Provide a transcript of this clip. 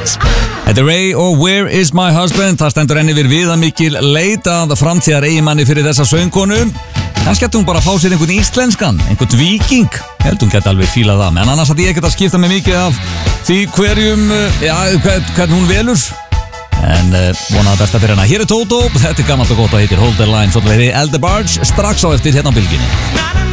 Þetta Ray og Where is my husband? Það stendur enn yfir viðamikil leit að framtíðar eiginmanni fyrir þessa söngkonu. Kannski ætti hún bara að fá sér einhvern íslenskan, einhvern víking. Held hún geti alveg fílað það, en annars ætti ég ekkert að skipta mig mikið af því hvernig hún velur. En vonaði besta fyrir hana. Hér Toto, þetta gamalt og gott og heitir Hold the Line. Svo þetta verið Elder Barge strax á eftir hérna á bylginni.